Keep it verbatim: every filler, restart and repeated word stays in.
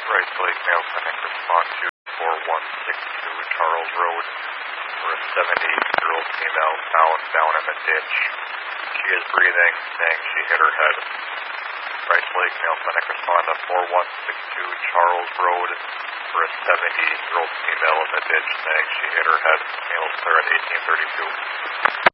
Rice Lake Male Clinic respond to four one six two Charles Road for a seventy-year-old female found down in the ditch. She is breathing, saying she hit her head. Rice Lake Male Clinic respond to four one six two Charles Road for a seventy-year-old female in the ditch, saying she hit her head. Male is clear at eighteen thirty-two.